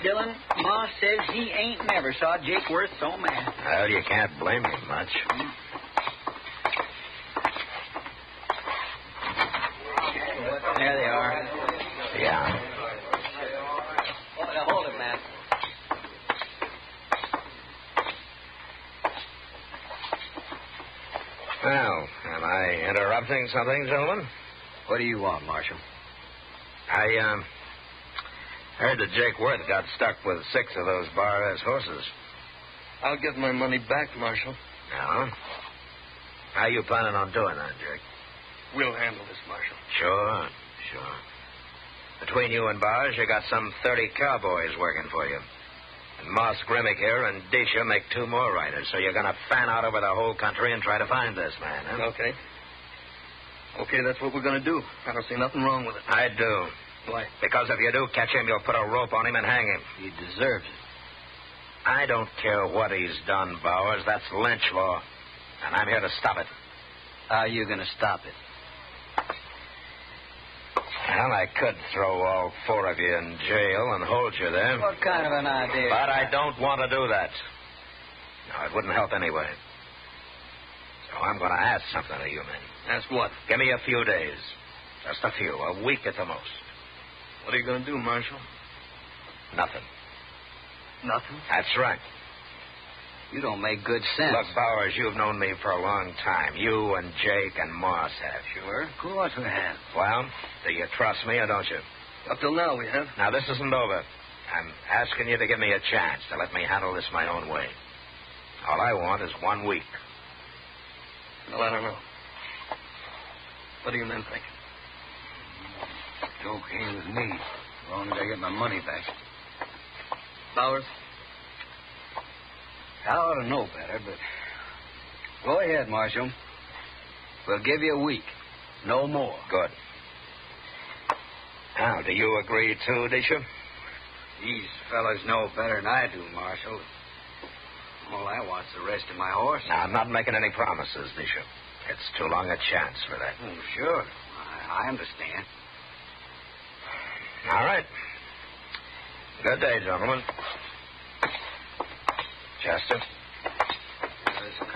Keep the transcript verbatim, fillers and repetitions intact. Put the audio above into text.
Dillon, Ma says he ain't never saw Jake Worth so mad. Well, you can't blame him much. There they are. Yeah. Now, hold it, man. Well, am I interrupting something, gentlemen? What do you want, Marshal? I, um, heard that Jake Worth got stuck with six of those bar-ass horses. I'll get my money back, Marshal. No? How you planning on doing that, Jake? We'll handle this, Marshal. Sure, sure. Between you and Bars, you got some thirty cowboys working for you. And Moss Grimmick here and Disha make two more riders, so you're going to fan out over the whole country and try to find this man, huh? Okay. Okay, that's what we're going to do. I don't see nothing wrong with it. I do. Why? Because if you do catch him, you'll put a rope on him and hang him. He deserves it. I don't care what he's done, Bowers. That's lynch law. And I'm here to stop it. How are you going to stop it? Well, I could throw all four of you in jail and hold you there. What kind of an idea? But I don't want to do that. No, it wouldn't help anyway. So I'm going to ask something of you men. Ask what? Give me a few days. Just a few. A week at the most. What are you going to do, Marshal? Nothing. Nothing? That's right. You don't make good sense. Look, Bowers, you've known me for a long time. You and Jake and Moss have. Sure, of course we have. Well, do you trust me or don't you? Up till now, we have. Now, this isn't over. I'm asking you to give me a chance to let me handle this my own way. All I want is one week. Well, I don't know. What do you men think? It's okay with me, as long as I get my money back. Bowers? I ought to know better, but go ahead, Marshal. We'll give you a week. No more. Good. Now, do you agree, too, Disha? These fellas know better than I do, Marshal. All I want's the rest of my horse. Now, I'm not making any promises, Disha. It's too long a chance for that. Oh, sure. I, I understand. All right. Good day, gentlemen. Chester?